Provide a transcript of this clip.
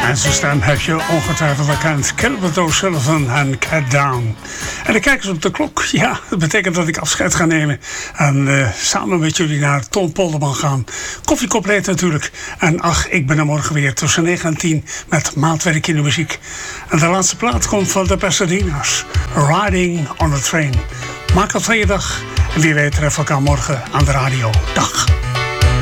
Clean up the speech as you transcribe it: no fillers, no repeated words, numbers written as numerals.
En zijn stem heb je ongetwijfeld herkend. Gilbert O'Sullivan en Cat Down. En dan kijken ze op de klok. Ja, dat betekent dat ik afscheid ga nemen. En samen met jullie naar Toon Polderman gaan. Koffie compleet natuurlijk. En ach, ik ben er morgen weer tussen 9 en 10 met maatwerk in de muziek. En de laatste plaat komt van de Pasadena's. Riding on a Train. Maak het van je dag. En wie weet treffen we elkaar morgen aan de radio. Dag.